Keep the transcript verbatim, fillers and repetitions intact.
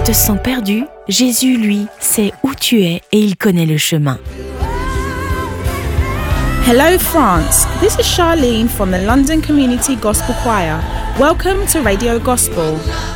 te sens perdu, Jésus, lui, sait où tu es et il connaît le chemin. Hello France, this is Charlene from the London Community Gospel Choir. Welcome to Radio Gospel.